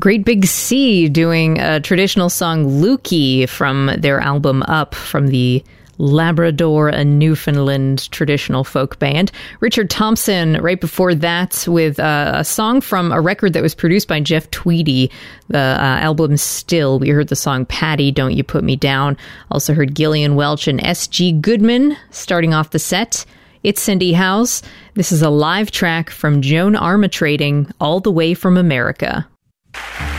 Great Big Sea doing a traditional song Lukey from their album Up from the Labrador and Newfoundland traditional folk band. Richard Thompson right before that with a song from a record that was produced by Jeff Tweedy, the album Still. We heard the song Patty, Don't You Put Me Down. Also heard Gillian Welch and S.G. Goodman starting off the set. It's Cindy House. This is a live track from Joan Armatrading, all the way from America.